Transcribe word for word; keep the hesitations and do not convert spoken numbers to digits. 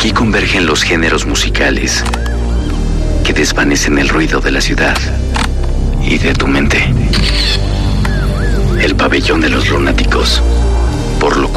Aquí convergen los géneros musicales que desvanecen el ruido de la ciudad y de tu mente. El pabellón de los lunáticos, por lo